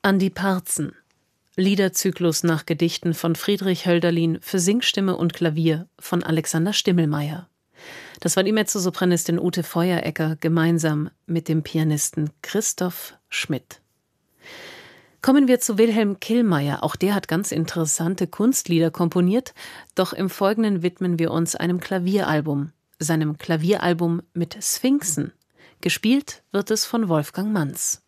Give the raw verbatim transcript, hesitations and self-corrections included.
An die Parzen. Liederzyklus nach Gedichten von Friedrich Hölderlin für Singstimme und Klavier von Alexander Stimmelmeier. Das war die Mezzosopranistin Ute Feueregger gemeinsam mit dem Pianisten Christoph Schmidt. Kommen wir zu Wilhelm Killmeier. Auch der hat ganz interessante Kunstlieder komponiert, doch im Folgenden widmen wir uns einem Klavieralbum, seinem Klavieralbum mit Sphinxen. Gespielt wird es von Wolfgang Manz.